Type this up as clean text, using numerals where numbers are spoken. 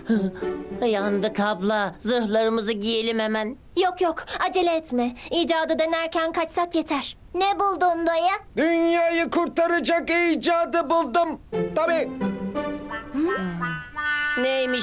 Yandık abla. Zırhlarımızı giyelim hemen. Yok yok, acele etme. İcadı denerken kaçsak yeter. Ne buldun dayı? Dünyayı kurtaracak icadı buldum. Tabii. Neymiş